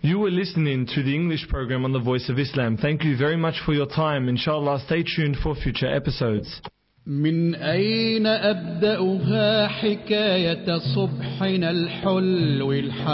You were listening to the English program on the Voice of Islam. Thank you very much for your time. Inshallah, stay tuned for future episodes. من أين أبدأها حكاية صبحنا الحلو